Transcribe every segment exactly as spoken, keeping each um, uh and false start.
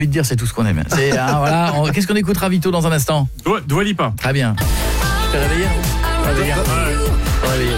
Envie de dire, c'est tout ce qu'on aime. C'est, hein, voilà. On... Qu'est-ce qu'on écoutera, Vito, dans un instant? Dua Lipa. Très bien. Tu t'es réveillé? Réveillé. Réveillé.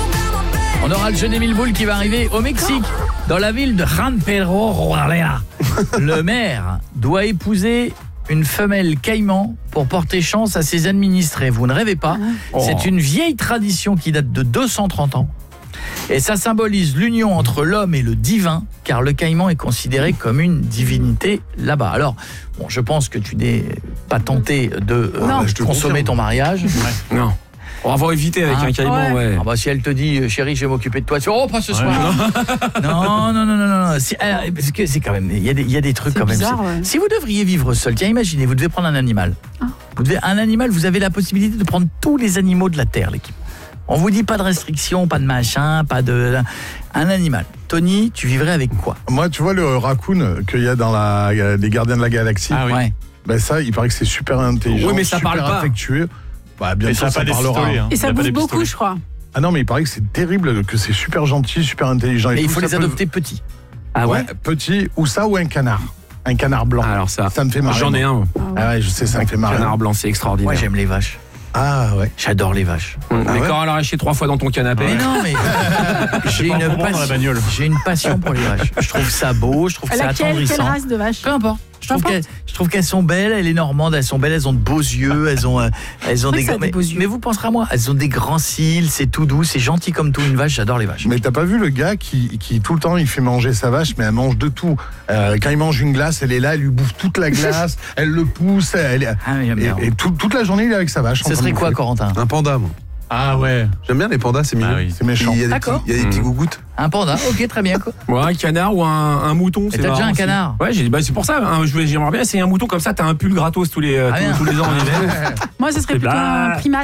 On aura le jeu des mille boules qui va arriver au Mexique, dans la ville de San Pedro Roalea. Le maire doit épouser une femelle caïman pour porter chance à ses administrés. Vous ne rêvez pas. Oh. C'est une vieille tradition qui date de deux cent trente ans. Et ça symbolise l'union entre l'homme et le divin, car le caïman est considéré comme une divinité là-bas. Alors, bon, je pense que tu n'es pas tenté de euh, consommer ton mariage. Ouais. Non. On va éviter avec ah, un caïman, ouais. ouais. Ah bah si elle te dit, chérie, je vais m'occuper de toi. Tu... Oh, pas ce soir. Ouais, non, non, non, non, non, non. Si, alors, parce que c'est quand même, il y a des, il y a des trucs c'est quand bizarre, même. Ouais. Si vous devriez vivre seul, tiens, imaginez, vous devez prendre un animal. Ah. Vous devez, un animal, vous avez la possibilité de prendre tous les animaux de la terre, l'équipe. On vous dit pas de restrictions, pas de machin, pas de... Un animal. Tony, tu vivrais avec quoi? Moi, tu vois le raccoon qu'il y a dans la, les Gardiens de la Galaxie. Ah oui. Ouais. Ben ça, il paraît que c'est super intelligent, oui, mais ça super parle pas. affectueux. Bah, bien sûr, ça, ça parlera. Hein. Et ça bouge beaucoup, je crois. Ah non, mais il paraît que c'est terrible, que c'est super gentil, super intelligent. Et, et tout, il faut les peut... adopter petits. Ah ouais, ouais petit, ou ça, ou un canard. Un canard blanc. Alors ça, ça me fait marrer. J'en ai un. Ah ouais, je sais, ça me fait marrer. Un canard blanc, c'est extraordinaire. Moi, j'aime les vaches. Ah ouais. J'adore les vaches. Mmh. Ah mais ouais quand elle a arraché trois fois dans ton canapé. Mais non, mais j'ai une passion. J'ai une passion pour les vaches. Je trouve ça beau, je trouve que c'est attendrissant. Quelle race de vache? Peu importe. Je trouve, qu'elles, je trouve qu'elles sont belles, elles les normandes, elles sont belles, elles ont de beaux yeux, elles ont, euh, elles ont des, grands, des beaux mais, yeux. mais vous penserez à moi, elles ont des grands cils, c'est tout doux, c'est gentil comme tout une vache, j'adore les vaches. Mais t'as pas vu le gars qui, qui tout le temps il fait manger sa vache, mais elle mange de tout. Euh, quand il mange une glace, elle est là, elle lui bouffe toute la glace, elle le pousse, elle, ah, mais bien, et, et tout, toute la journée il est avec sa vache. Ce serait quoi, Corentin? Un panda, moi. Ah ouais. J'aime bien les pandas, c'est mignon. Ah oui. C'est méchant. Il y a des D'accord. petits, il y a des petits gougouttes. Un panda, ok, très bien. Quoi. Ouais, un canard ou un, un mouton. Et t'as déjà un aussi. Canard? Ouais, j'ai, bah, c'est pour ça. Hein, j'aimerais bien essayer un mouton comme ça. T'as un pull gratos tous les, ah tous, tous les ans en hiver. Moi, ce serait plutôt un primate.